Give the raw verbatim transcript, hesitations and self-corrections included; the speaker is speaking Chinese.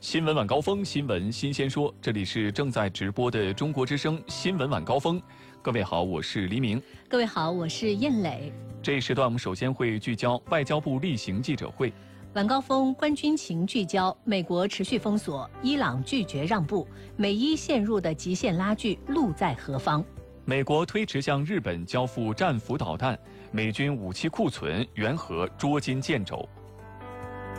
新闻晚高峰，新闻新鲜说，这里是正在直播的中国之声新闻晚高峰。各位好，我是黎明。 各位好，我是燕磊。 这一时段我们首先会聚焦外交部例行记者会。 晚高峰关军情聚焦：美国持续封锁，伊朗拒绝让步，美伊陷入的极限拉锯，路在何方？ 美国推迟向日本交付战斧导弹，美军武器库存缘何捉襟见肘？